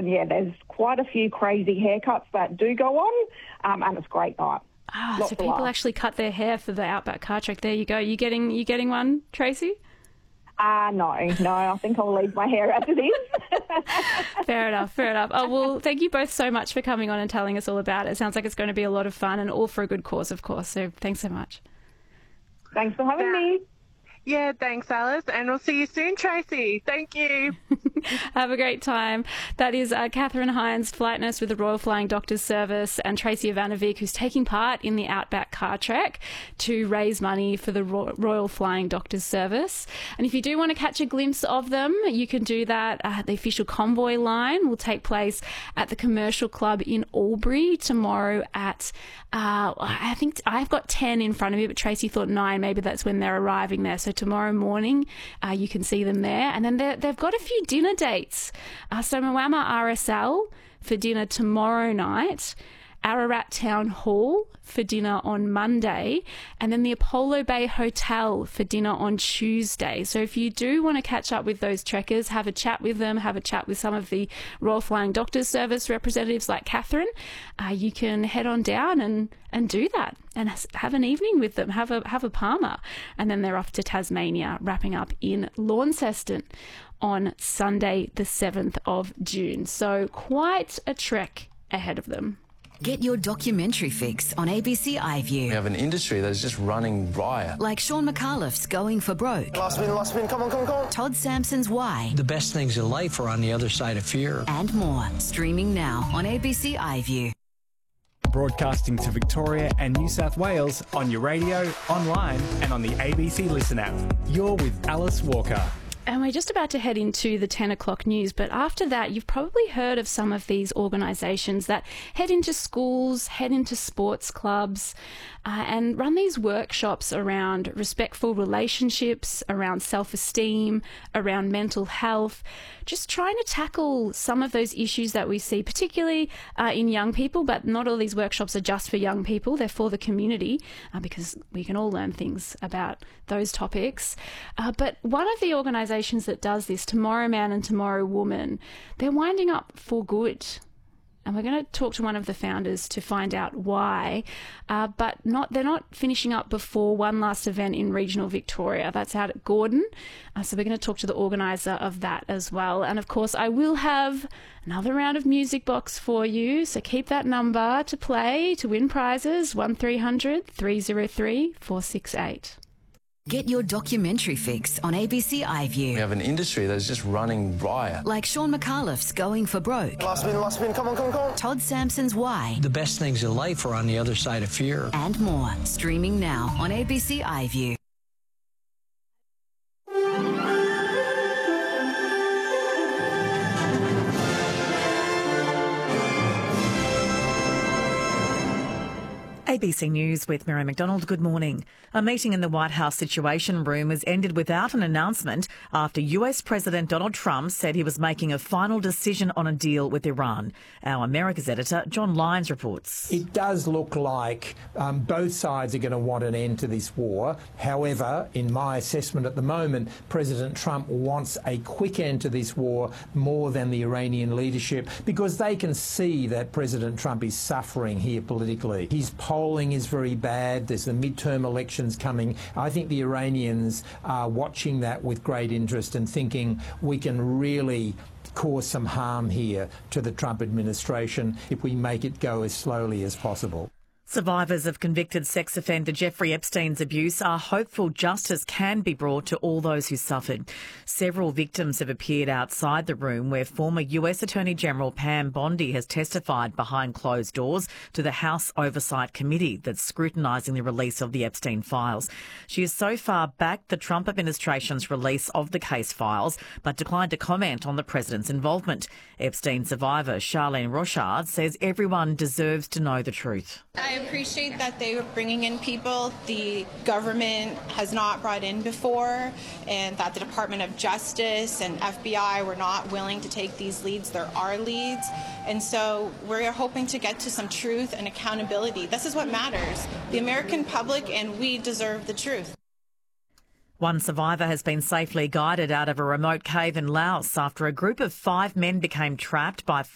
And yeah, there's quite a few crazy haircuts that do go on, and it's a great night. So people actually cut their hair for the Outback Car Track. There you go. You getting one, Tracy? No. I think I'll leave my hair as it is. Fair enough. Oh, well, thank you both so much for coming on and telling us all about it. It sounds like it's going to be a lot of fun and all for a good cause, of course. So thanks so much. Thanks for having me. Yeah, thanks, Alice. And we'll see you soon, Tracy. Thank you. Have a great time. That is Catherine Hines, flight nurse with the Royal Flying Doctors Service, and Tracy Ivanovic, who's taking part in the Outback Car Trek to raise money for the Royal Flying Doctors Service. And if you do want to catch a glimpse of them, you can do that. The official convoy line will take place at the Commercial Club in Albury tomorrow at, I think I've got 10 in front of me, but Tracy thought 9. Maybe that's when they're arriving there. So tomorrow morning, you can see them there. And then they've got a few dinner dates. So Moama RSL for dinner tomorrow night, Ararat Town Hall for dinner on Monday, and then the Apollo Bay Hotel for dinner on Tuesday. So if you do want to catch up with those trekkers, have a chat with them, have a chat with some of the Royal Flying Doctors Service representatives like Catherine, you can head on down and do that and have an evening with them, have a Palmer, and then they're off to Tasmania, wrapping up in Launceston on Sunday the 7th of June. So quite a trek ahead of them. Get your documentary fix on ABC iView. We have an industry that is just running riot. Like Sean McAuliffe's Going for Broke. Last spin, come on. Todd Sampson's Why. The best things in life are on the other side of fear. And more. Streaming now on ABC iView. Broadcasting to Victoria and New South Wales on your radio, online and on the ABC Listen app. You're with Alice Walker. And we're just about to head into the 10 o'clock news, but after that, you've probably heard of some of these organisations that head into schools, head into sports clubs, and run these workshops around respectful relationships, around self-esteem, around mental health, just trying to tackle some of those issues that we see, particularly in young people, but not all these workshops are just for young people, they're for the community, because we can all learn things about those topics. But one of the organisations that does this, Tomorrow Man and Tomorrow Woman, they're winding up for good. And we're going to talk to one of the founders to find out why, but they're not finishing up before one last event in regional Victoria. That's out at Gordon. So we're going to talk to the organiser of that as well. And of course, I will have another round of Music Box for you. So keep that number to play to win prizes, 1300 303 468. Get your documentary fix on ABC iView. We have an industry that is just running riot. Like Sean McAuliffe's Going for Broke. Last spin, come on. Todd Sampson's Why. The best things in life are on the other side of fear. And more. Streaming now on ABC iView. ABC News with Mary McDonald. Good morning. A meeting in the White House Situation Room was ended without an announcement after US President Donald Trump said he was making a final decision on a deal with Iran. Our Americas editor, John Lyons, reports. It does look like both sides are going to want an end to this war. However, in my assessment at the moment, President Trump wants a quick end to this war more than the Iranian leadership, because they can see that President Trump is suffering here politically. His polling is very bad. There's the midterm elections coming. I think the Iranians are watching that with great interest and thinking we can really cause some harm here to the Trump administration if we make it go as slowly as possible. Survivors of convicted sex offender Jeffrey Epstein's abuse are hopeful justice can be brought to all those who suffered. Several victims have appeared outside the room where former US Attorney General Pam Bondi has testified behind closed doors to the House Oversight Committee that's scrutinising the release of the Epstein files. She has so far backed the Trump administration's release of the case files, but declined to comment on the president's involvement. Epstein survivor Charlene Rochard says everyone deserves to know the truth. I appreciate that they were bringing in people the government has not brought in before, and that the Department of Justice and FBI were not willing to take these leads. There are leads, and so we're hoping to get to some truth and accountability. This is what matters. The American public and we deserve the truth. One survivor has been safely guided out of a remote cave in Laos after a group of 5 men became trapped by